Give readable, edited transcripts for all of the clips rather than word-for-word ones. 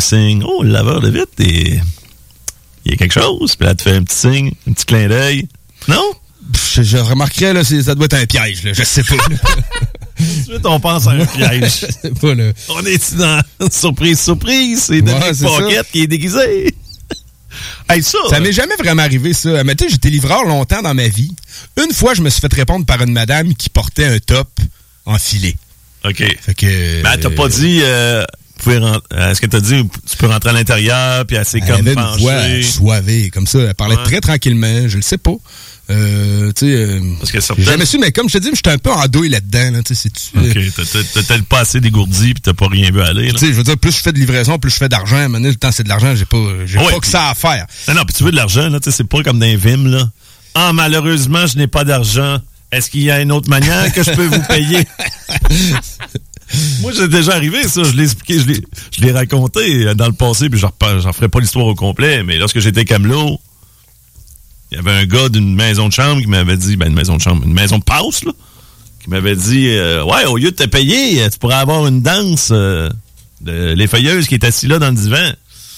signe. Oh, le laveur de vitre, il y a quelque chose. Puis là, elle te fait un petit signe, un petit clin d'œil. Non? Je remarquerais, là, ça doit être un piège, là. Je sais pas. Tout de suite, on pense à un piège. Je sais pas, là. On est dans surprise. C'est Dominique Paquette qui est déguisé. Hey, ça m'est jamais vraiment arrivé, ça. Mais tu sais, j'étais livreur longtemps dans ma vie. Une fois, je me suis fait répondre par une madame qui portait un top en filet. OK. Fait que... Mais elle t'a pas dit... est-ce que t'as dit tu peux rentrer à l'intérieur puis elle s'est comme penchée? Elle avait une voix soivée, comme ça. Elle parlait très tranquillement. Je le sais pas. Parce que j'ai jamais su, mais comme je te dis, j'étais un peu en douille là-dedans. Là, OK, t'as peut-être pas assez dégourdi pis t'as pas rien vu aller. Je veux dire, plus je fais de livraison, plus je fais d'argent. Maintenant, le temps, c'est de l'argent, j'ai pas que ça à faire. Non, puis tu veux de l'argent, là, c'est pas comme dans les Vim, là. Ah, malheureusement, je n'ai pas d'argent. Est-ce qu'il y a une autre manière que je peux vous payer? Moi, j'ai déjà arrivé, ça. Je l'ai expliqué, je l'ai raconté dans le passé, puis j'en ferai pas l'histoire au complet, mais lorsque j'étais camelot, il y avait un gars d'une maison de chambre qui m'avait dit, une maison de passe, là, qui m'avait dit, ouais, au lieu de te payer, tu pourrais avoir une danse les feuilleuses qui est assis là dans le divan.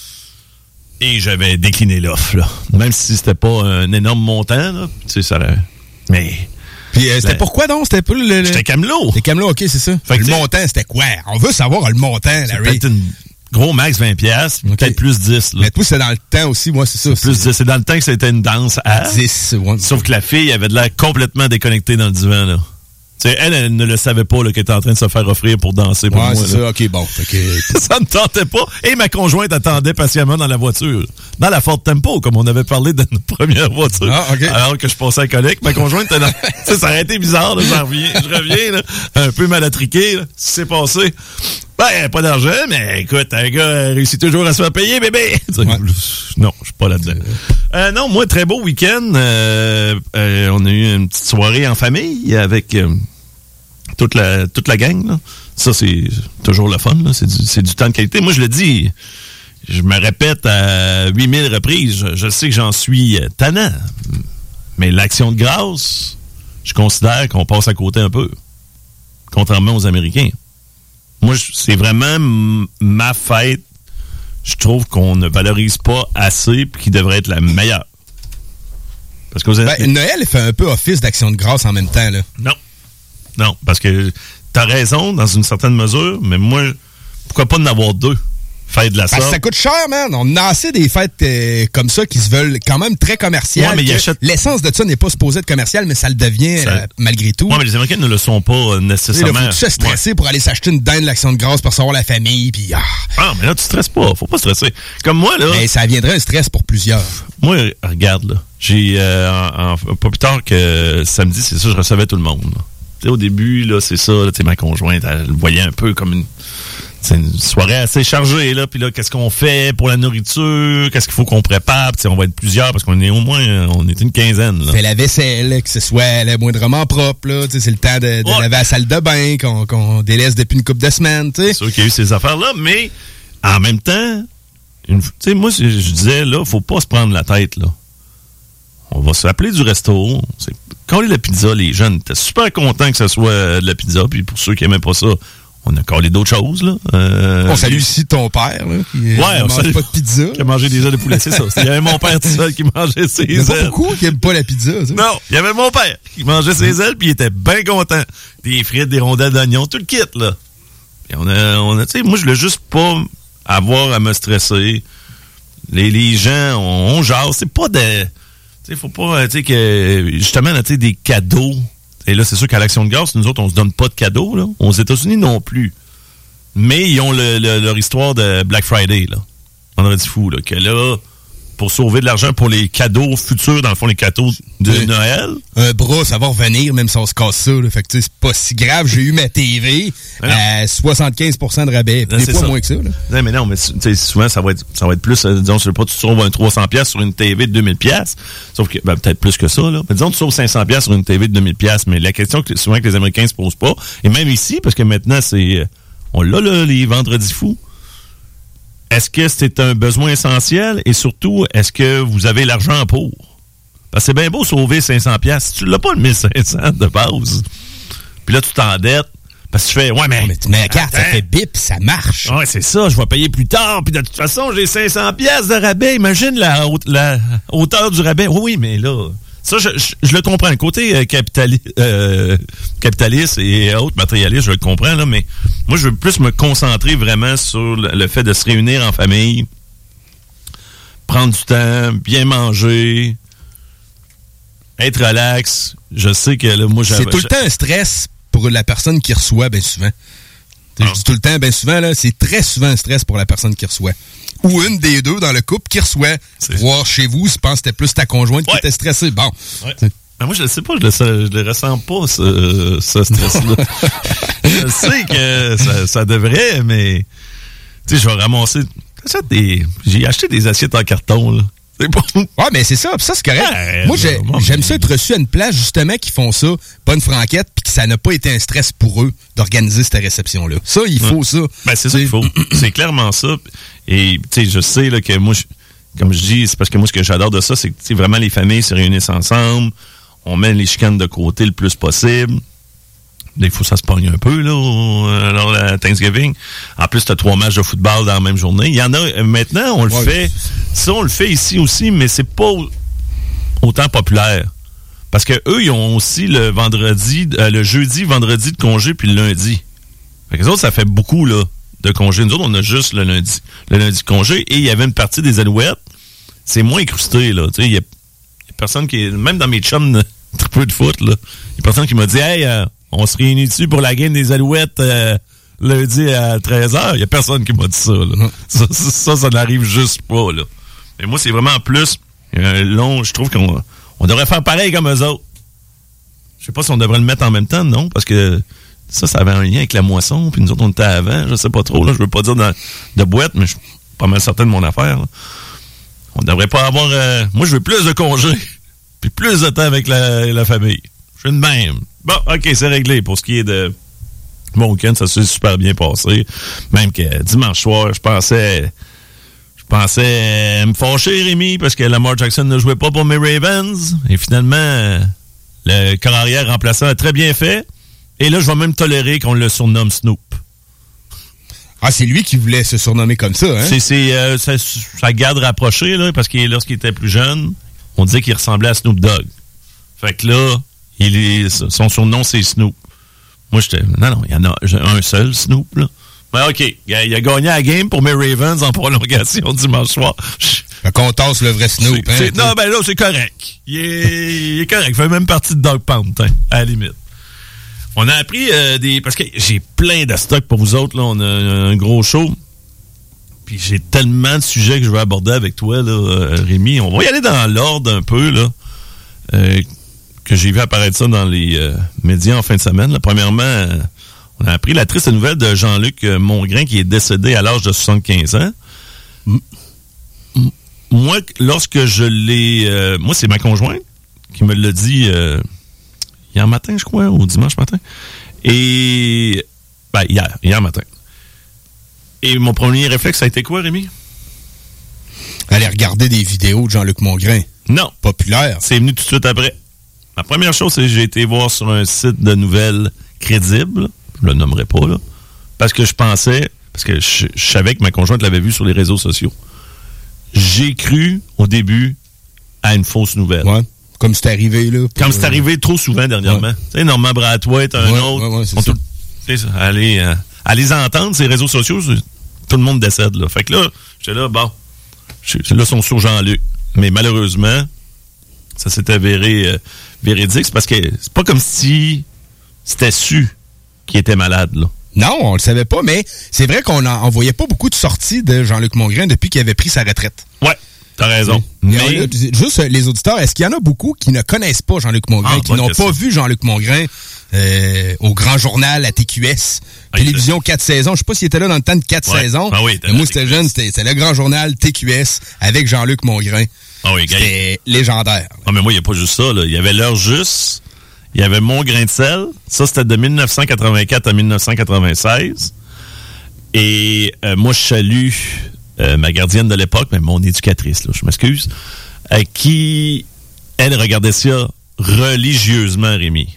Et j'avais décliné l'offre, là. Même si c'était pas un énorme montant, là. Tu sais, ça... Mais... Puis c'était pourquoi donc? C'était pas le... J'étais camelot. T'es camelot, OK, c'est ça. Fait le montant, c'était quoi? On veut savoir le montant, Larry. Peut-être gros max 20$, okay. Peut-être plus 10. Là. Mais toi, c'est dans le temps aussi, moi, c'est ça. Plus 10. C'est dans le temps que c'était une danse à 10. Ouais. Sauf que la fille avait de l'air complètement déconnectée dans le divan, là. T'sais, elle ne le savait pas qu'elle était en train de se faire offrir pour danser pour moi. C'est ça, OK, bon. Ça ne tentait pas. Et ma conjointe attendait patiemment dans la voiture. Dans la Ford Tempo, comme on avait parlé de notre première voiture. Ah, OK. Alors que je passais à Connect, ma conjointe était dans... ça aurait été bizarre, là, je reviens, là, un peu malatriqué, là, ce qui s'est passé. Ben, pas d'argent, mais écoute, un gars réussit toujours à se faire payer, bébé. Ouais. Non, je suis pas là-dedans. Non, moi, très beau week-end. On a eu une petite soirée en famille avec... toute la gang, là. Ça, c'est toujours le fun, là. C'est du temps de qualité. Moi, je le dis, je me répète à 8000 reprises. Je sais que j'en suis tannant. Mais l'Action de grâce, je considère qu'on passe à côté un peu. Contrairement aux Américains. Moi, c'est vraiment ma fête. Je trouve qu'on ne valorise pas assez et qui devrait être la meilleure. Parce que Noël fait un peu office d'Action de grâce en même temps, là. Non, parce que t'as raison dans une certaine mesure, mais moi, pourquoi pas en avoir deux? Fête de la sorte. Ça coûte cher, man. On a assez des fêtes comme ça qui se veulent quand même très commerciales. Ouais, mais l'essence de ça n'est pas supposée être commerciale, mais ça le devient malgré tout. Oui, mais les Américains ne le sont pas nécessairement. Il faut se stresser pour aller s'acheter une dinde de l'Action de grâce pour recevoir la famille. Puis, mais là, tu stresses pas. Faut pas stresser. Comme moi, là. Mais ça viendrait un stress pour plusieurs. Moi, regarde, là. J'ai, pas plus tard que samedi, c'est ça, je recevais tout le monde. Là. Au début, là, c'est ça, là, ma conjointe, elle le voyait un peu comme c'est une soirée assez chargée, là. Puis là, qu'est-ce qu'on fait pour la nourriture? Qu'est-ce qu'il faut qu'on prépare? Puis on va être plusieurs parce qu'on est au moins, on est une quinzaine, là. Fait la vaisselle, que ce soit le moindrement propre, là. C'est le temps de laver la salle de bain qu'on délaisse depuis une couple de semaines, tu sais. C'est sûr qu'il y a eu ces affaires-là, mais en même temps, moi, je disais, là, faut pas se prendre la tête, là. On va s'appeler du resto. Quand la pizza, les jeunes étaient super contents que ce soit de la pizza. Puis pour ceux qui n'aimaient pas ça, on a collé d'autres choses, là. On salue ici ton père, là, qui mange pas de pizza. Qui a mangé des ailes de poulet, c'est ça. Il y avait mon père tout seul qui mangeait ses ailes. Il y en a pas beaucoup qui n'aiment pas la pizza, ça. Non, il y avait mon père qui mangeait ses ailes, puis il était bien content. Des frites, des rondelles d'oignon, tout le kit, là. Puis on a tu sais, moi, je voulais juste pas avoir à me stresser. Les gens, on jase. C'est pas des... Tu sais, faut pas, tu sais, que, justement, tu sais, des cadeaux. Et là, c'est sûr qu'à l'Action de grâce, nous autres, on se donne pas de cadeaux, là. Aux États-Unis non plus. Mais ils ont leur histoire de Black Friday, là. Vendredi fou, là. Que là, pour sauver de l'argent pour les cadeaux futurs, dans le fond, les cadeaux de Noël. Un bras, ça va revenir, même si on se casse ça, là. Fait que, tu sais, c'est pas si grave. J'ai eu ma TV à 75% de rabais. Des fois moins que ça, là. Non, mais tu sais, souvent, ça va être plus, disons, je sais pas, tu sauves un 300$ sur une TV de 2000$. Sauf que, peut-être plus que ça, là. Mais disons, tu sauves 500$ sur une TV de 2000$. Mais la question que souvent que les Américains se posent pas, et même ici, parce que maintenant, on l'a, là, les vendredis fous. Est-ce que c'est un besoin essentiel? Et surtout, est-ce que vous avez l'argent pour? Parce que c'est bien beau sauver 500$. Si tu l'as pas le 1500$ de base, puis là, tu t'endettes, Parce que tu fais, ouais, mais tu mets la carte, ça fait bip, ça marche. Ouais, c'est ça, je vais payer plus tard, puis de toute façon, j'ai 500 pièces de rabais. Imagine la hauteur du rabais. Oui, mais là, ça, je le comprends. Le côté capitaliste et autres matérialistes, je le comprends, là, mais moi, je veux plus me concentrer vraiment sur le fait de se réunir en famille, prendre du temps, bien manger, être relax. Je sais que là, moi, c'est tout le temps un stress pour la personne qui reçoit, bien souvent. Je dis tout le temps, bien souvent, là, c'est très souvent un stress pour la personne qui reçoit. Ou une des deux dans le couple qui reçoit. Voir chez vous, je pense que c'était plus ta conjointe qui était stressée. Bon. Ouais. Ben moi, je ne sais pas, je le ressens pas, ce stress-là. Je sais que ça devrait, mais tu sais, je vais ramasser. J'ai acheté des assiettes en carton, là. C'est bon. Ouais, mais c'est ça, c'est correct. Moi, j'aime ça être reçu à une place, justement, qui font ça, pas une franquette, puis que ça n'a pas été un stress pour eux d'organiser cette réception-là. Ça, il faut ça. Ben, c'est ça qu'il faut. C'est clairement ça. Et, tu sais, je sais, là, que moi, comme je dis, c'est parce que moi, ce que j'adore de ça, c'est que, vraiment, les familles se réunissent ensemble, on met les chicanes de côté le plus possible. Des fois, ça se pogne un peu, là, lors de la Thanksgiving. En plus, t'as 3 matchs de football dans la même journée. Il y en a, maintenant, on le fait. Ça, on le fait ici aussi, mais c'est pas autant populaire. Parce que eux, ils ont aussi le jeudi, vendredi de congé, puis le lundi. Fait que les autres, ça fait beaucoup, là, de congé. Nous autres, on a juste le lundi de congé. Et il y avait une partie des Alouettes. C'est moins incrusté, là. Tu sais, il y a personne qui est, même dans mes chums très peu de foot, là, il y a personne qui m'a dit, hey, on se réunit dessus pour la game des Alouettes lundi à 13h. Il n'y a personne qui m'a dit ça, là. Ça n'arrive juste pas, là. Mais moi, c'est vraiment plus long. Je trouve qu'on devrait faire pareil comme eux autres. Je sais pas si on devrait le mettre en même temps, non? Parce que ça avait un lien avec la moisson, puis nous autres, on était avant. Je sais pas trop, là. Je veux pas dire de boîte, mais je suis pas mal certain de mon affaire, là. On devrait pas avoir... moi, je veux plus de congés, puis plus de temps avec la famille. Je suis de même. Bon, OK, c'est réglé. Pour ce qui est de mon week-end, ça s'est super bien passé. Même que dimanche soir, je pensais me fâcher, Rémi, parce que Lamar Jackson ne jouait pas pour mes Ravens. Et finalement, le corps arrière remplaçant a très bien fait. Et là, je vais même tolérer qu'on le surnomme Snoop. Ah, c'est lui qui voulait se surnommer comme ça, hein? C'est sa garde rapprochée, là, parce que lorsqu'il était plus jeune, on disait qu'il ressemblait à Snoop Dogg. Fait que là, son surnom, c'est Snoop. Moi, non, il y en a un seul, Snoop, là. Ben, OK, il a gagné la game pour mes Ravens en prolongation dimanche soir. Fait qu'on tasse le vrai Snoop, hein? Non, ben là, c'est correct. Il est correct. Il fait même partie de Dog Pound, à la limite. On a appris parce que j'ai plein de stocks pour vous autres, là. On a un gros show. Puis j'ai tellement de sujets que je veux aborder avec toi, là, Rémi. On va y aller dans l'ordre un peu, là. Que j'ai vu apparaître ça dans les médias en fin de semaine. Là. Premièrement, on a appris la triste nouvelle de Jean-Luc Mongrain qui est décédé à l'âge de 75 ans. Moi, lorsque je l'ai... moi, c'est ma conjointe qui me l'a dit hier matin, je crois, ou dimanche matin. Et... Ben, hier matin. Et mon premier réflexe, ça a été quoi, Rémi? Aller regarder des vidéos de Jean-Luc Mongrain. Non. Populaire. C'est venu tout de suite après. Ma première chose, c'est que j'ai été voir sur un site de nouvelles crédible. Je le nommerai pas, là. Parce que je savais que ma conjointe l'avait vu sur les réseaux sociaux. J'ai cru, au début, à une fausse nouvelle. Ouais. Comme c'est arrivé, là. Comme c'est arrivé trop souvent dernièrement. Ouais. Tu sais, Normand Brathwaite, un autre. Ouais, c'est ça. À les entendre, ces réseaux sociaux, tout le monde décède, là. Fait que là, j'étais là, bon. Là, sont sur Jean-Luc. Mais malheureusement, ça s'est avéré véridique. C'est parce que c'est pas comme si c'était su qu'il était malade, là. Non, on le savait pas, mais c'est vrai qu'on n'en voyait pas beaucoup de sorties de Jean-Luc Mongrain depuis qu'il avait pris sa retraite. Ouais, t'as raison. Mais juste les auditeurs, est-ce qu'il y en a beaucoup qui ne connaissent pas Jean-Luc Mongrain, qui n'ont pas vu Jean-Luc Mongrain au Grand Journal à TQS, télévision 4 saisons. Je sais pas s'il était là dans le temps de 4 saisons. Ah oui, mais moi, c'était jeune, c'était le Grand Journal TQS avec Jean-Luc Mongrain. Ah oui, c'était légendaire. Ah, mais moi, il n'y a pas juste ça, là. Il y avait l'heure juste. Il y avait Mon Grain de sel. Ça, c'était de 1984 à 1996. Et moi, je salue ma gardienne de l'époque, mais mon éducatrice, là, je m'excuse, qui, elle, regardait ça religieusement, Rémi. Tu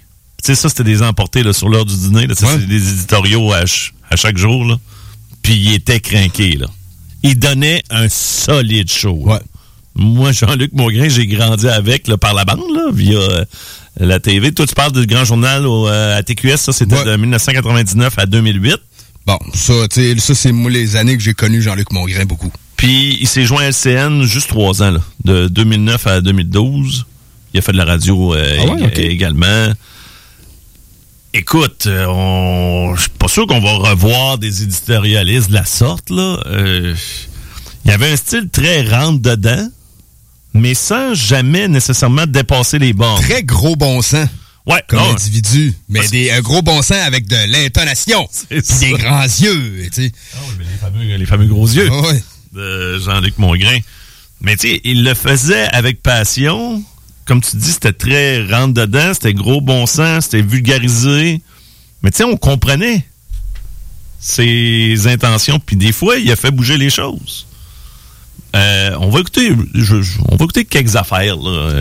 sais, ça, c'était des emportés là, sur l'heure du dîner. Là, c'est des éditoriaux à chaque jour. Là. Puis il était crinqué. Là. Il donnait un solide show. Ouais. Moi, Jean-Luc Mongrain, j'ai grandi avec là, par la bande, là, via la TV. Toi, tu parles du Grand Journal à TQS. Ça, c'était de 1999 à 2008. Bon, ça, c'est moi les années que j'ai connu Jean-Luc Mongrain beaucoup. Puis, il s'est joint à LCN juste 3 ans, là, de 2009 à 2012. Il a fait de la radio également. Écoute, je suis pas sûr qu'on va revoir des éditorialistes de la sorte, là. Il y avait un style très rentre-dedans, mais sans jamais nécessairement dépasser les bornes. Très gros bon sens. Ouais, comme individu, mais un gros bon sens avec de l'intonation, des grands yeux, tu sais. Ah oui, mais les fameux gros yeux de Jean-Luc Mongrain. Mais tu sais, il le faisait avec passion. Comme tu dis, c'était très rentre-dedans, c'était gros bon sens, c'était vulgarisé. Mais tu sais, on comprenait ses intentions, puis des fois, il a fait bouger les choses. On va écouter quelques affaires là,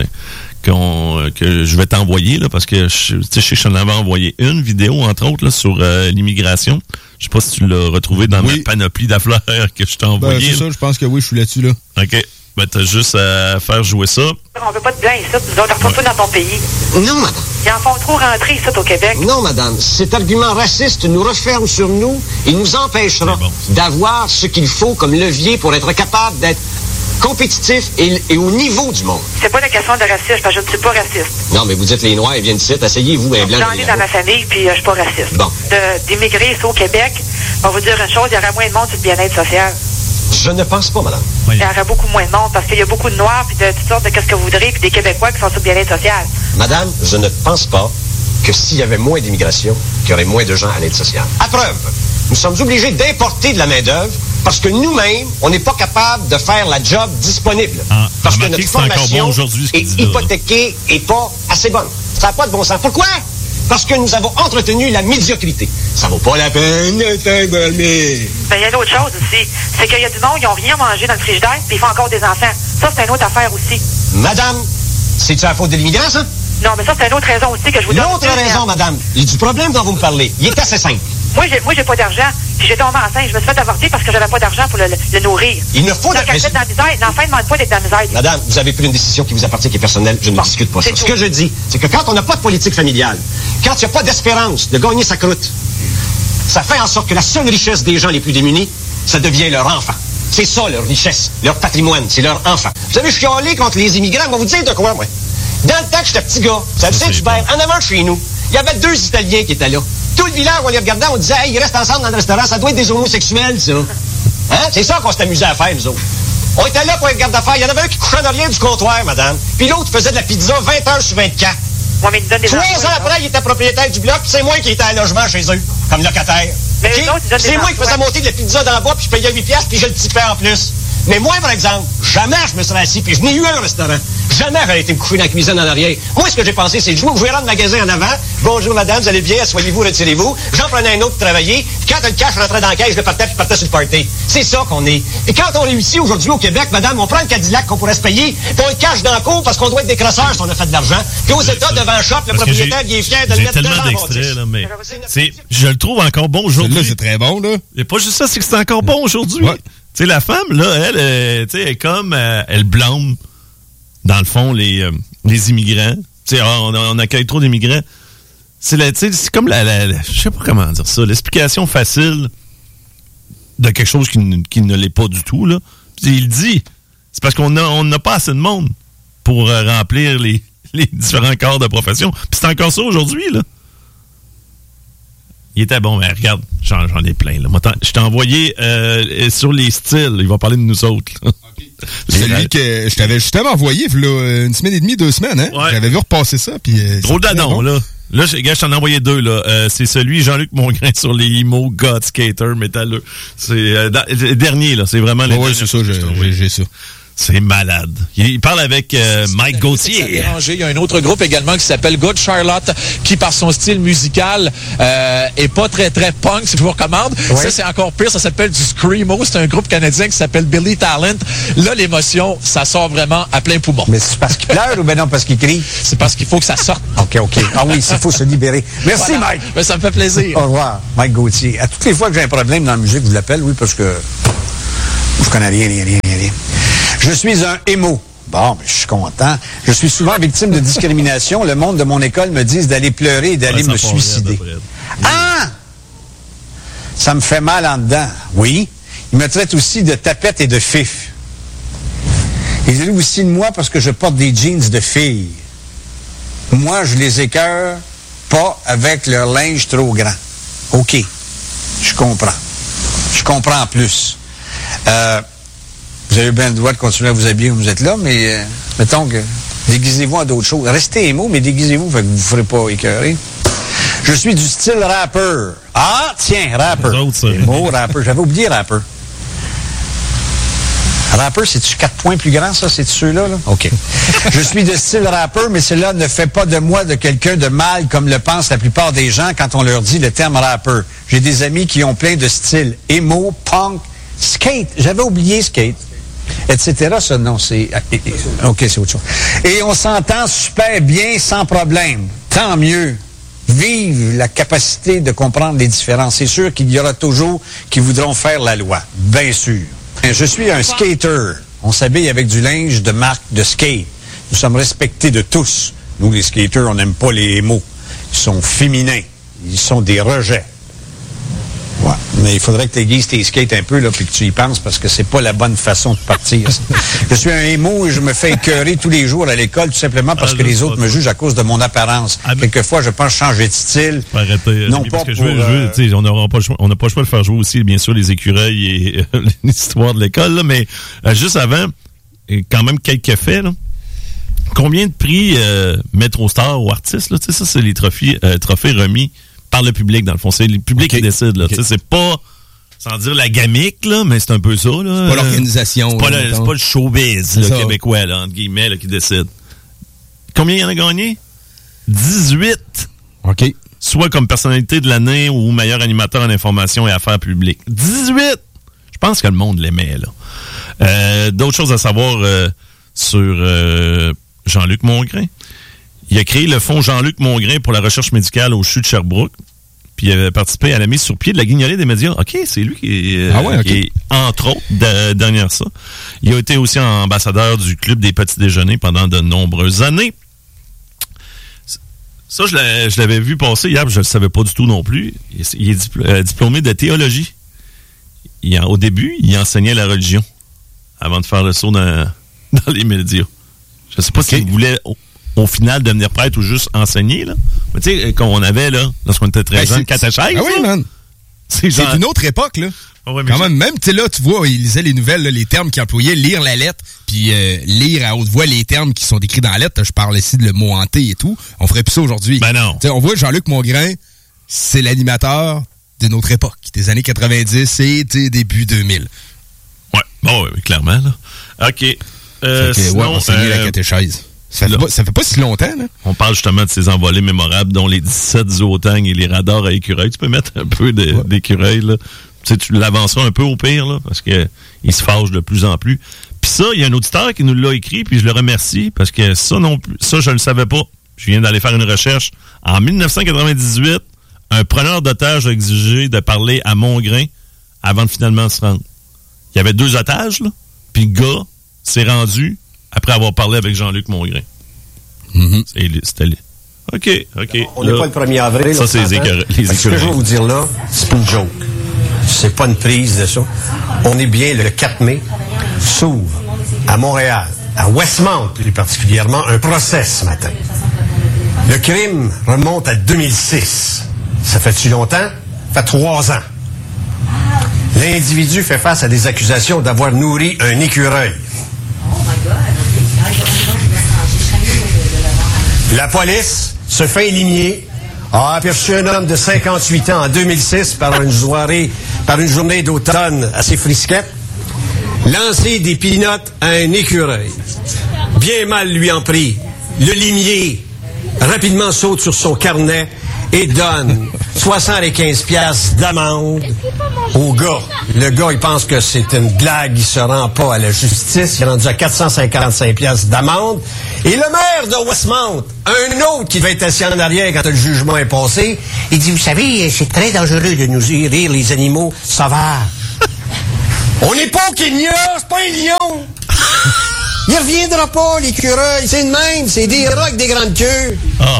que je vais t'envoyer là, parce que je sais que je t'en avais envoyé une vidéo entre autres là, sur l'immigration. Je sais pas si tu l'as retrouvé dans ma panoplie d'affaires que je t'ai envoyé. C'est ça, je pense que oui, je suis là-dessus là. OK. Ben, t'as juste à faire jouer ça. On veut pas de blanc ici, nous autres, retourne dans ton pays. Non, madame. Ils en font trop rentrer ici au Québec. Non, madame. Cet argument raciste nous referme sur nous et nous empêchera d'avoir ce qu'il faut comme levier pour être capable d'être compétitif et au niveau du monde. C'est pas une question de racisme, parce que je ne suis pas raciste. Non, mais vous dites les Noirs, ils viennent ici, asseyez-vous, un blanc. J'en ai dans ma famille, puis je suis pas raciste. Bon. D'immigrer ici au Québec, on va vous dire une chose, il y aura moins de monde sur le bien-être social. Je ne pense pas, madame. Il y aura beaucoup moins de monde, parce qu'il y a beaucoup de Noirs, puis de toutes sortes de qu'est-ce que vous voudrez, puis des Québécois qui sont sur le bien-être social. Madame, je ne pense pas que s'il y avait moins d'immigration, qu'il y aurait moins de gens à l'aide sociale. À preuve, nous sommes obligés d'importer de la main-d'œuvre parce que nous-mêmes, on n'est pas capable de faire la job disponible. Parce que notre formation est hypothéquée et pas assez bonne. Ça n'a pas de bon sens. Pourquoi? Parce que nous avons entretenu la médiocrité. Ça vaut pas la peine de t'envoler. Ben, il y a une autre chose aussi. C'est qu'il y a du monde, ils n'ont rien mangé dans le frigidaire, puis ils font encore des enfants. Ça, c'est une autre affaire aussi. Madame, c'est-tu la faute de l'immigrant, ça? Non, mais ça, c'est une autre raison aussi que je vous donne. L'autre raison, madame, du problème dont vous me parlez, il est assez simple. Moi, j'ai pas d'argent. Puis j'ai tombé enceinte. Je me suis fait avorter parce que j'avais pas d'argent pour le nourrir. Il ne faut pas. L'enfant ne demande pas d'être dans la misère. Madame, vous avez pris une décision qui vous appartient, qui est personnelle. Je ne discute pas ça. Ce que je dis, c'est que quand on n'a pas de politique familiale, quand il n'y a pas d'espérance de gagner sa croûte, ça fait en sorte que la seule richesse des gens les plus démunis, ça devient leur enfant. C'est ça, leur richesse, leur patrimoine, c'est leur enfant. Vous avez chialé contre les immigrants, on va vous dire de quoi, moi. Dans le temps que j'étais petit gars, ça le Saint-Hubert, en avant de chez nous, il y avait 2 Italiens qui étaient là. Tout le village, on les regardait, on disait, hey, ils restent ensemble dans le restaurant, ça doit être des homosexuels, ça. Hein? C'est ça qu'on s'est amusé à faire, nous autres. On était là pour être garde-affaires. Il y en avait un qui couchait en arrière du comptoir, madame. Puis l'autre faisait de la pizza 20 heures sur 24. Ouais, mais il donne des 3 ans après, il était propriétaire du bloc, puis c'est moi qui étais à logement chez eux, comme locataire. Okay? C'est moi qui faisais monter de la pizza dans le bois, puis je payais 8 piastres, puis je le tipais en plus. Mais moi, par exemple, jamais je me serais assis, puis je n'ai eu un restaurant. Jamais j'aurais été me coucher dans la cuisine en arrière. Moi, ce que j'ai pensé, c'est de jouer au gérant de magasin en avant. Bonjour, madame, vous allez bien, asseyez-vous, retirez-vous. J'en prenais un autre pour travailler. Puis quand le cash rentrait dans la caisse, je le partais, puis je partais sur le party. C'est ça qu'on est. Et quand on réussit aujourd'hui au Québec, madame, on prend le Cadillac qu'on pourrait se payer, puis on le cache dans le cours parce qu'on doit être des crosseurs si on a fait de l'argent. Puis aux États, devant un shop, le propriétaire, il est fier de le mettre devant d'extraits, là, mais je le trouve encore bon aujourd'hui. Là, c'est très bon, là. Et pas juste ça, c'est que c'est encore bon aujourd'hui. Ouais. Tu sais, la femme, là, elle est comme, elle blâme, dans le fond, les immigrants. Tu sais, on accueille trop d'immigrants. C'est comme je sais pas comment dire ça, l'explication facile de quelque chose qui ne l'est pas du tout, là. Puis il dit, c'est parce qu'on n'a pas assez de monde pour remplir les différents corps de profession. Puis c'est encore ça aujourd'hui, là. Il était bon, mais regarde, j'en ai plein. Là. Moi, je t'ai envoyé sur les styles. Il va parler de nous autres. Okay. Celui que je t'avais justement envoyé là, une semaine et demie, 2 semaines. Hein? Ouais. J'avais vu repasser ça. Drôle d'adon, bon. Là. Là, je t'en ai envoyé 2. Là. C'est celui Jean-Luc Mongrain sur les IMO, God Skater, métalleux. C'est le dernier, là. C'est vraiment le dernier. Oui, c'est ça, j'ai ça. C'est malade. Il parle avec Mike Gauthier. Il y a un autre groupe également qui s'appelle Good Charlotte, qui par son style musical est pas très très punk, si je vous recommande. Oui. Ça, c'est encore pire, ça s'appelle du Screamo. C'est un groupe canadien qui s'appelle Billy Talent. Là, l'émotion, ça sort vraiment à plein poumon. Mais c'est parce qu'il pleure ou ben non parce qu'il crie? C'est parce qu'il faut que ça sorte. OK. Ah oui, il faut se libérer. Merci, voilà. Mike. Ben, ça me fait plaisir. Au revoir, Mike Gauthier. À toutes les fois que j'ai un problème dans la musique, je l'appelle, oui, parce que je connais rien. Je suis un émo. Bon, je suis content. Je suis souvent victime de discrimination. Le monde de mon école me dit d'aller pleurer et d'aller me suicider. Ah! Ça me fait mal en dedans. Oui. Il me traite aussi de tapette et de fif. Ils disent aussi de moi parce que je porte des jeans de filles. Moi, je les écœure pas avec leur linge trop grand. OK. Je comprends. Je comprends plus. Vous avez bien le droit de continuer à vous habiller où vous êtes là, mais mettons que déguisez-vous en d'autres choses. Restez émo, mais déguisez-vous, fait que vous ne ferez pas écœurer. Je suis du style rappeur. Ah, tiens, rappeur. Émo, rappeur. J'avais oublié rappeur. Rappeur, c'est-tu 4 points plus grand, ça? C'est-tu ceux-là? Là? OK. Je suis de style rappeur, mais cela ne fait pas de moi de quelqu'un de mal, comme le pensent la plupart des gens quand on leur dit le terme rappeur. J'ai des amis qui ont plein de styles. Émo, punk, skate. J'avais oublié skate. Etc. Ça, non, c'est... OK, c'est autre chose. Et on s'entend super bien, sans problème. Tant mieux. Vive la capacité de comprendre les différences. C'est sûr qu'il y aura toujours qui voudront faire la loi. Bien sûr. Je suis un skater. On s'habille avec du linge de marque de skate. Nous sommes respectés de tous. Nous, les skaters, on n'aime pas les émos. Ils sont féminins. Ils sont des rejets. Ouais. Mais il faudrait que tu aiguises tes skates un peu, là, puis que tu y penses, parce que c'est pas la bonne façon de partir. Je suis un émo et je me fais écœurer tous les jours à l'école, tout simplement parce que les autres me jugent à cause de mon apparence. Quelquefois, je pense changer de style. Arrêtez. Non, pas parce que pour... on n'a pas le choix de faire jouer aussi, bien sûr, les écureuils et l'histoire de l'école, là, mais juste avant, quand même quelques faits, là. Combien de prix MetroStar ou artistes, là, tu sais, ça, c'est les trophées remis par le public, dans le fond. C'est le public qui décide, là. Okay. C'est pas, sans dire la gamique, là, mais c'est un peu ça, là. C'est pas l'organisation. C'est pas le showbiz, là, québécois, là, entre guillemets, là, qui décide. Combien il y en a gagné? 18. OK. Soit comme personnalité de l'année ou meilleur animateur en information et affaires publiques. 18! Je pense que le monde l'aimait, là. D'autres choses à savoir sur Jean-Luc Mongrain. Il a créé le fonds Jean-Luc Mongrain pour la recherche médicale au CHU de Sherbrooke. Puis il avait participé à la mise sur pied de la guignolée des médias. OK, c'est lui qui est, qui est entre autres, derrière ça. Il a été aussi ambassadeur du Club des Petits Déjeuners pendant de nombreuses années. Ça, je l'avais vu passer hier, je ne le savais pas du tout non plus. Il est diplômé de théologie. Au début, il enseignait la religion avant de faire le saut dans les médias. Je ne sais pas s'il voulait... au final, devenir prêtre ou juste enseigner, là. Mais tu sais, quand on avait, là, lorsqu'on était très jeunes, catéchèse. Ah oui, man. C'est une autre époque, là. Oh, ouais, quand même, tu sais, là, tu vois, il lisait les nouvelles, là, les termes qu'il employait, lire la lettre, puis lire à haute voix les termes qui sont décrits dans la lettre. Je parle ici de le mot hanté et tout. On ferait plus ça aujourd'hui. Ben non. Tu sais, on voit Jean-Luc Mongrain, c'est l'animateur de notre époque, des années 90 et début 2000. Ouais, bon, oui, clairement, là. OK. Sinon, enseigner la catéchèse. Ça fait pas si longtemps, là. On parle justement de ces envolées mémorables, dont les 17 zootagnes et les radars à écureuils. Tu peux mettre un peu d'écureuils, là. Tu sais, tu l'avanceras un peu au pire, là, parce que il se fâche de plus en plus. Puis ça, il y a un auditeur qui nous l'a écrit, puis je le remercie, parce que ça non plus, ça, je ne le savais pas. Je viens d'aller faire une recherche. En 1998, un preneur d'otages a exigé de parler à Mongrain avant de finalement se rendre. Il y avait 2 otages, là, puis le gars s'est rendu après avoir parlé avec Jean-Luc Mongrain. C'était... OK. On n'est pas le 1er avril. Ça, c'est les écureuils. Ce que je vais vous dire là, c'est pas une joke. C'est pas une prise de ça. On est bien le 4 mai. S'ouvre à Montréal, à Westmount plus particulièrement, un procès ce matin. Le crime remonte à 2006. Ça fait-tu longtemps? Ça fait 3 ans. L'individu fait face à des accusations d'avoir nourri un écureuil. La police se fait éliminer, a aperçu un homme de 58 ans en 2006 par une journée d'automne assez frisquette. lancer des pinottes à un écureuil. Bien mal lui en prie. Le limier rapidement saute sur son carnet et donne 75 piastres d'amende au gars. Le gars, il pense que c'est une blague, il se rend pas à la justice. Il est rendu à 455 piastres d'amende. Et le maire de Westmount, un autre qui devait être assis en arrière quand le jugement est passé, il dit, vous savez, c'est très dangereux de nous rire les animaux sauvages. On n'est pas au Kenya, c'est pas un lion. Il reviendra pas, l'écureuil. C'est le même, c'est des rats avec des grandes queues. Ah.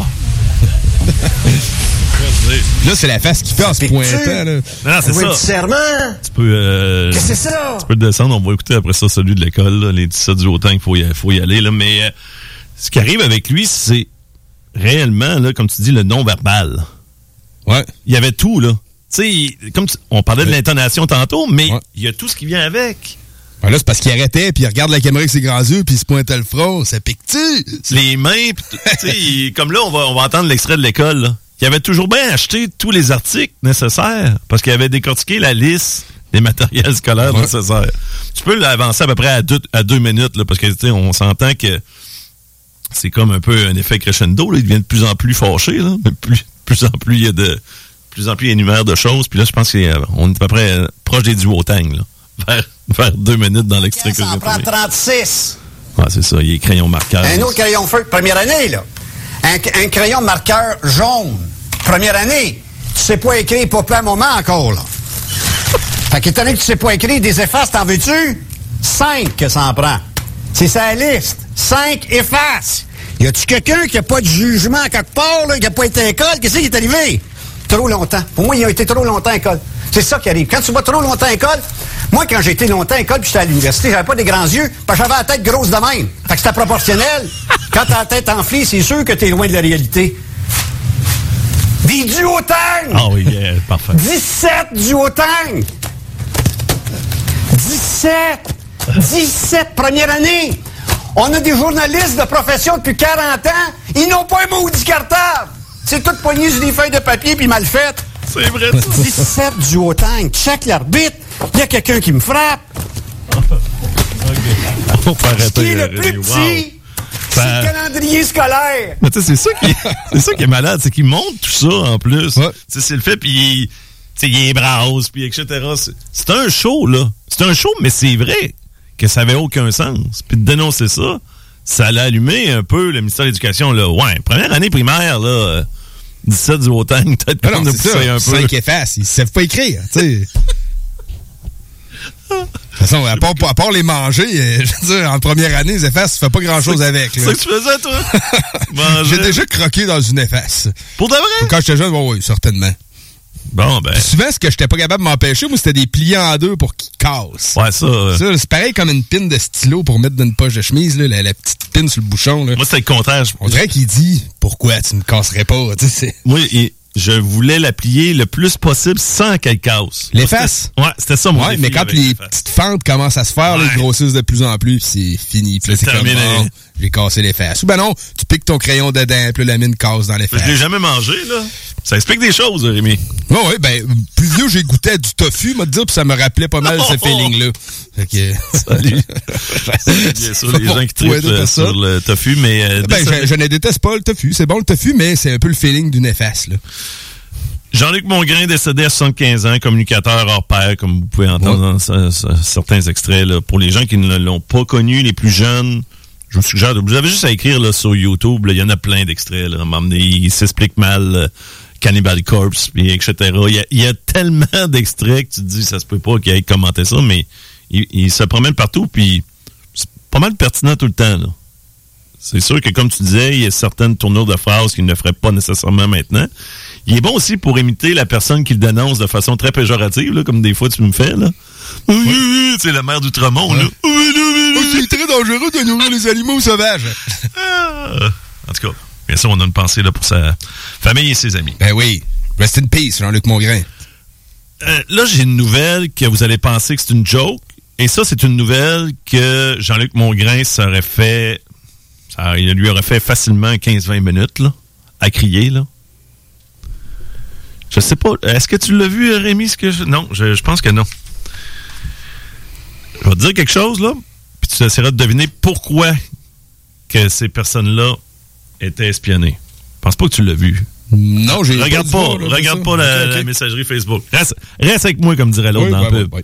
Là, c'est la face qui fait en se pointant. Là. Non, c'est ça. Serment. Tu peux... Qu'est-ce que c'est ça? Tu peux descendre, on va écouter après ça celui de l'école, là, les 17 du Haut-Temps, il faut y aller. Là. Mais ce qui arrive avec lui, c'est réellement, là, comme tu dis, le non-verbal. Ouais. Il y avait tout, là. Tu sais, comme on parlait de l'intonation tantôt, mais il y a tout ce qui vient avec. Ben là, c'est parce qu'il arrêtait, puis il regarde la caméra avec ses grands yeux, puis il se pointait le front. Ça pique-tu? Les mains, tu sais, comme là, on va entendre l'extrait de l'école, là. Il avait toujours bien acheté tous les articles nécessaires, parce qu'il avait décortiqué la liste des matériels scolaires nécessaires. Tu peux l'avancer à peu près à 2 minutes, là, parce que, tu sais, on s'entend que c'est comme un peu un effet crescendo, là. Il devient de plus en plus fâché, là. Mais plus en plus, il y a plus en plus, il énumère de choses. Puis là, je pense qu'on est à peu près proche des duotangs, là. Vers 2 minutes dans l'extrait que Ça en prend 36. Ouais, c'est ça. Il est crayon marqueur. Un autre crayon feu de première année, là. Un crayon marqueur jaune. Première année. Tu sais pas écrire papa moment encore, là. Fait qu'étant donné que tu sais pas écrire des effaces, t'en veux-tu? 5 que ça en prend. C'est sa liste. 5 effaces. Y a-tu quelqu'un qui a pas de jugement à quelque part, là, qui a pas été à l'école? Qu'est-ce qui est arrivé? Trop longtemps. Pour moi, il a été trop longtemps à l'école. C'est ça qui arrive. Quand tu vas trop longtemps à l'école, moi, quand j'ai été longtemps à l'école puis j'étais à l'université, j'avais pas des grands yeux, parce que j'avais la tête grosse de même. Fait que c'était proportionnel. Quand t'as la tête enflée, c'est sûr que t'es loin de la réalité. Des duotangs! Ah oui, parfait. 17 duotangs! 17 première année! On a des journalistes de profession depuis 40 ans, ils n'ont pas un maudit cartable! C'est tout poigné sur des feuilles de papier puis mal fait. C'est vrai, ça. 17 duotangs, check l'arbitre, il y a quelqu'un qui me frappe. On peut arrêter. Ce qui est le plus petit, c'est le calendrier scolaire. Mais tu sais, c'est ça qui est malade, c'est qu'il montre tout ça en plus. Ouais. Tu sais, c'est le fait, puis il est brasse, puis etc. C'est un show, là. C'est un show, mais c'est vrai que ça avait aucun sens. Puis de dénoncer ça, ça allait allumer un peu le ministère de l'Éducation, là. Ouais, première année primaire, là, 17 du Haut-Temps, peut-être qu'on a poussé un peu. 5 effaces, ils savent pas écrire, tu sais. De toute façon, à part les manger, je veux dire, en première année, les effaces, tu fais pas grand-chose avec. C'est ça que tu faisais, toi? J'ai déjà croqué dans une efface. Pour de vrai? Quand j'étais jeune, oui, certainement. Bon, ben. Puis souvent, ce que j'étais pas capable de m'empêcher, moi, c'était des pliés en deux pour qu'ils cassent. Ouais, ça. Ça, c'est pareil comme une pine de stylo pour mettre dans une poche de chemise, là, la petite pine sur le bouchon. Là. Moi, c'était le contraire. On dirait qu'il dit, pourquoi tu me casserais pas? Oui, je voulais la plier le plus possible sans qu'elle casse. L'efface? Ouais, c'était ça mon défi. Mais quand les petites fentes commencent à se faire, ils grossissent de plus en plus, puis c'est fini. Puis là, c'est comme, bon, j'ai cassé l'efface. Ou ben non, tu piques ton crayon dedans, puis la mine casse dans l'efface. Je l'ai jamais mangé, là. Ça explique des choses, Rémi. Oui, ben, plus vieux, j'ai goûté à du tofu, m'a dit, puis ça me rappelait pas mal ce feeling-là. Fait que... Salut. Bien sûr, les gens qui trippent sur le tofu, mais... je ne déteste pas le tofu. C'est bon, le tofu, mais c'est un peu le feeling d'une efface, là. Jean-Luc Mongrain, décédé à 75 ans, communicateur hors pair, comme vous pouvez entendre dans certains extraits. Là. Pour les gens qui ne l'ont pas connu, les plus jeunes, je vous suggère, vous avez juste à écrire là, sur YouTube, il y en a plein d'extraits. Là, il s'explique mal Cannibal Corpse, etc. Il y a tellement d'extraits que tu te dis, ça se peut pas qu'il ait commenté ça, mais il se promène partout, puis c'est pas mal pertinent tout le temps. Là. C'est sûr que, comme tu disais, il y a certaines tournures de phrases qu'il ne ferait pas nécessairement maintenant. Il est bon aussi pour imiter la personne qui le dénonce de façon très péjorative, là, comme des fois tu me fais. Là. C'est la mère d'Outremont. Là. C'est très dangereux de nourrir les animaux sauvages. En tout cas, bien sûr, on a une pensée là, pour sa famille et ses amis. Ben oui. Rest in peace, Jean-Luc Mongrain. Là, j'ai une nouvelle que vous allez penser que c'est une joke. Et ça, c'est une nouvelle que Jean-Luc Mongrain s'aurait fait... il lui aurait fait facilement 15-20 minutes là, à crier, là. Je sais pas. Est-ce que tu l'as vu, Rémi? Non, je pense que non. Je vais te dire quelque chose, là, puis tu essaieras de deviner pourquoi que ces personnes-là étaient espionnées. Je pense pas que tu l'as vu. Non, j'ai Regarde pas la messagerie Facebook. Reste avec moi, comme dirait l'autre dans le pub.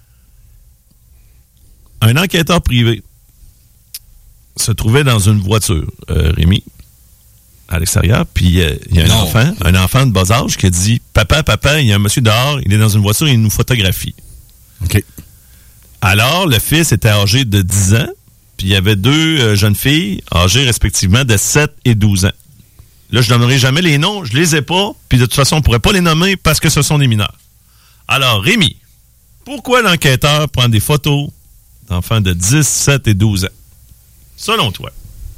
Un enquêteur privé se trouvait dans une voiture, Rémi, à l'extérieur, puis il y a un enfant de bas âge qui a dit « Papa, il y a un monsieur dehors, il est dans une voiture, il nous photographie. » OK. Alors, le fils était âgé de 10 ans, puis il y avait deux jeunes filles âgées respectivement de 7 et 12 ans. Là, je donnerai jamais les noms, je les ai pas, puis de toute façon, on pourrait pas les nommer parce que ce sont des mineurs. Alors, Rémi, pourquoi l'enquêteur prend des photos d'enfants de 10, 7 et 12 ans? Selon toi.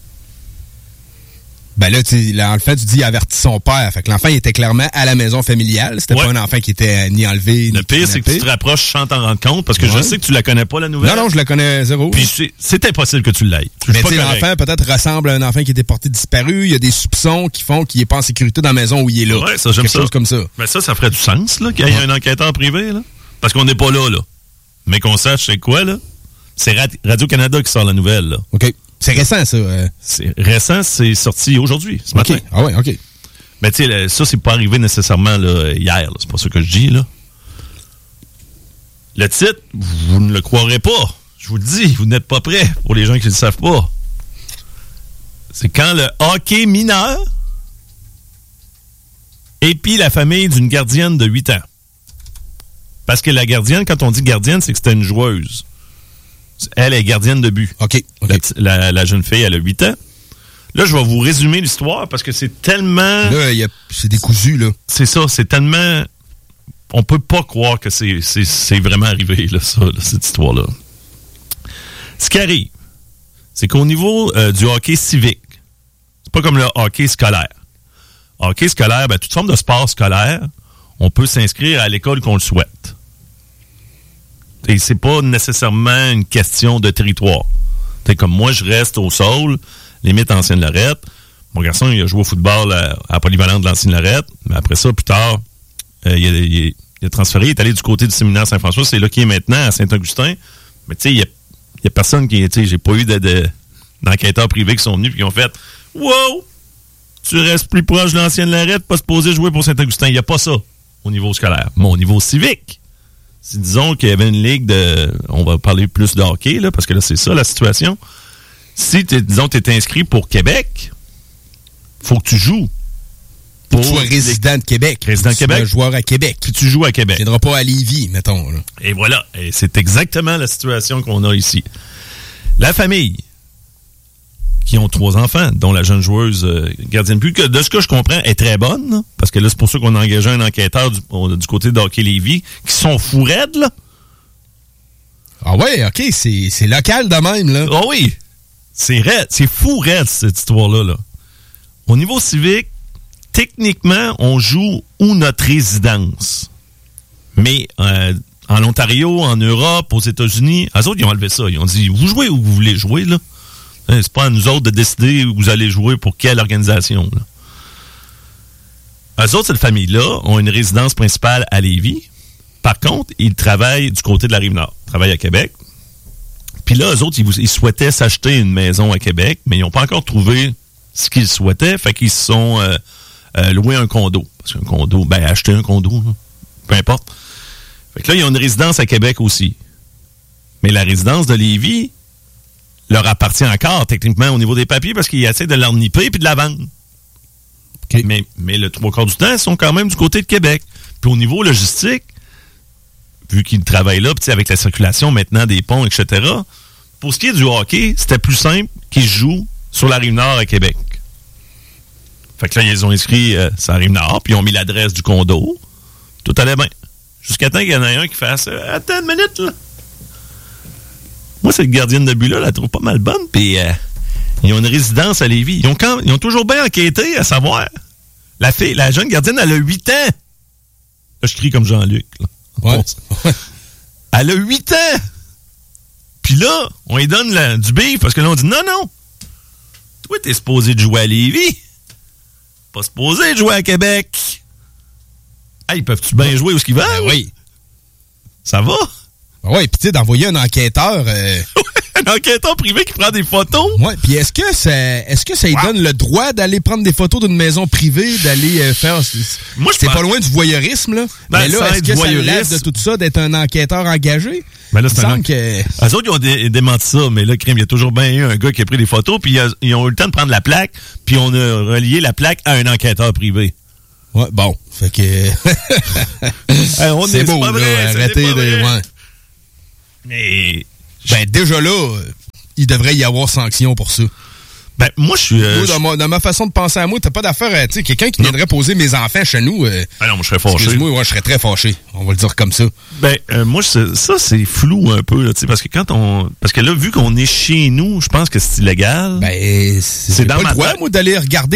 Ben là, en fait, tu dis avertit son père. Fait que l'enfant, il était clairement à la maison familiale. C'était pas un enfant qui était ni enlevé, ni le pire, c'est que tu te rapproches sans t'en rendre compte, parce que je sais que tu la connais pas, la nouvelle. Non, je la connais zéro. Puis c'est impossible que tu l'ailles. Mais tu sais, l'enfant peut-être ressemble à un enfant qui était porté disparu. Il y a des soupçons qui font qu'il est pas en sécurité dans la maison où il est là. Ouais, ça, j'aime quelque chose comme ça. Mais ça ferait du sens, là, qu'il y ait un enquêteur privé, là. Parce qu'on n'est pas là. Mais qu'on sache c'est quoi, là. C'est Radio-Canada qui sort la nouvelle, là. OK. C'est récent, ça. C'est récent, c'est sorti aujourd'hui, ce matin. Ah ouais, OK. Mais tu sais, ça, c'est pas arrivé nécessairement là, hier. Là. C'est pas ça que je dis, là. Le titre, vous ne le croirez pas. Je vous le dis, vous n'êtes pas prêts, pour les gens qui ne le savent pas. C'est quand le hockey mineur épie la famille d'une gardienne de 8 ans. Parce que la gardienne, quand on dit gardienne, c'est que c'était une joueuse. Elle est gardienne de but. OK. La jeune fille, elle a 8 ans. Là, je vais vous résumer l'histoire parce que c'est tellement... Là, c'est décousu, là. C'est ça, c'est tellement... On peut pas croire que c'est vraiment arrivé, là, ça, là, cette histoire-là. Ce qui arrive, c'est qu'au niveau du hockey civique, c'est pas comme le hockey scolaire. Hockey scolaire, ben, toute forme de sport scolaire, on peut s'inscrire à l'école qu'on le souhaite. Et c'est pas nécessairement une question de territoire. T'sais, comme moi, je reste au Saule, limite Ancienne-Lorette. Mon garçon, il a joué au football à Polyvalente de l'Ancienne-Lorette. Mais après ça, plus tard, il a transféré, il est allé du côté du séminaire Saint-François. C'est là qu'il est maintenant, à Saint-Augustin. Mais tu sais, il y a personne qui... Tu sais, j'ai pas eu d'enquêteurs privés qui sont venus et qui ont fait « Wow! Tu restes plus proche de l'Ancienne-Lorette, pas supposé jouer pour Saint-Augustin. » Il n'y a pas ça au niveau scolaire. Mais au niveau civique, si disons qu'il y avait une ligue de... On va parler plus de hockey, là, parce que là, c'est ça la situation. Si, disons, tu es inscrit pour Québec, faut que tu joues. Pour que tu sois résident de Québec. Résident de Québec. Un joueur à Québec. Puis tu joues à Québec. Tu ne viendras pas à Lévis, mettons. Là. Et voilà. Et c'est exactement la situation qu'on a ici. La famille, qui ont 3 enfants, dont la jeune joueuse gardienne de but, que de ce que je comprends, est très bonne, là, parce que là, c'est pour ça qu'on a engagé un enquêteur du côté de Hockey Lévis, qui sont fous raides, là. Ah ouais, OK, c'est local de même, là. Ah oui, c'est raide, c'est fou raide, cette histoire-là, là. Au niveau civique, techniquement, on joue où notre résidence. Mais en Ontario, en Europe, aux États-Unis, eux autres, ils ont enlevé ça. Ils ont dit, vous jouez où vous voulez jouer, là. C'est pas à nous autres de décider où vous allez jouer pour quelle organisation. Eux autres, cette famille-là, ont une résidence principale à Lévis. Par contre, ils travaillent du côté de la Rive-Nord. Ils travaillent à Québec. Puis là, eux autres, ils souhaitaient s'acheter une maison à Québec, mais ils n'ont pas encore trouvé ce qu'ils souhaitaient. Fait qu'ils se sont loués un condo. Parce qu'un condo, acheter un condo, là, peu importe. Fait que là, ils ont une résidence à Québec aussi. Mais la résidence de Lévis leur appartient encore, techniquement, au niveau des papiers, parce qu'ils essaient de l'enniper puis de la vendre. Okay. Mais le 3/4 du temps, ils sont quand même du côté de Québec. Puis au niveau logistique, vu qu'ils travaillent là, puis avec la circulation maintenant des ponts, etc., pour ce qui est du hockey, c'était plus simple qu'ils jouent sur la Rive-Nord à Québec. Fait que là, ils ont inscrit sur la Rive-Nord, puis ils ont mis l'adresse du condo. Tout allait bien. Jusqu'à temps qu'il y en ait un qui fasse « Attends une minute, là. » Moi, cette gardienne de but-là, la trouve pas mal bonne, puis ils ont une résidence à Lévis. Ils ont toujours bien enquêté à savoir. La jeune gardienne, elle a 8 ans. Là, je crie comme Jean-Luc. Là. Ouais. Elle a 8 ans. Puis là, on lui donne du bif parce que là, on dit non. Toi, t'es supposé de jouer à Lévis. Pas supposé de jouer à Québec. Hey, peuvent-tu bien jouer où ce qu'ils veulent? Ben oui. Ça va? Ouais, puis tu sais, d'envoyer un enquêteur... un enquêteur privé qui prend des photos? Ouais, puis est-ce que ça lui donne le droit d'aller prendre des photos d'une maison privée, d'aller faire... Moi, c'est pas loin du voyeurisme, là. Ben, mais là, est-ce que ça lève de tout ça d'être un enquêteur engagé? Ben là, c'est eux autres, ils ont démenti ça, mais là, crime, il y a toujours bien eu un gars qui a pris des photos, puis ils ont eu le temps de prendre la plaque, puis on a relié la plaque à un enquêteur privé. Ouais, bon. Fait que... c'est beau, là. Arrêtez de... Ouais. Mais... Ben, déjà là, il devrait y avoir sanction pour ça. Ben, moi, je suis... dans ma façon de penser à moi, t'as pas d'affaire, tu sais, quelqu'un qui viendrait poser mes enfants chez nous... ah non, moi, je serais fâché. Excuse-moi, moi, je serais très fâché. On va le dire comme ça. Ben, moi, ça, c'est flou un peu, là, tu sais, parce que parce que là, vu qu'on est chez nous, je pense que c'est illégal. Ben, c'est pas le droit, moi, d'aller regarder